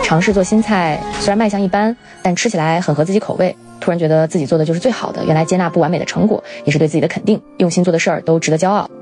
尝试做新菜，虽然卖相一般，但吃起来很合自己口味。突然觉得自己做的就是最好的，原来接纳不完美的成果也是对自己的肯定，用心做的事儿都值得骄傲。